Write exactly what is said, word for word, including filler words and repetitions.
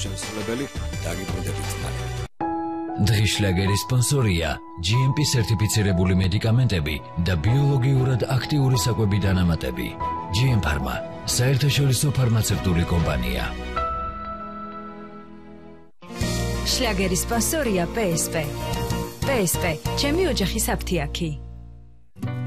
შემსრულებელი დაგიბრუნდებით მალე. დღის შლაგერის სპონსორია ჯი ემ პი სერტიფიცირებული მედიკამენტები და ბიოლოგიურად აქტიური საკვები დანამატები. ჯი ემ ფარმა, საერთაშორისო ფარმაცევტული კომპანია. შლაგერის სპონსორია პე ეს პე. პე ეს პე, ჩემი ოჯახის აფთიაქი.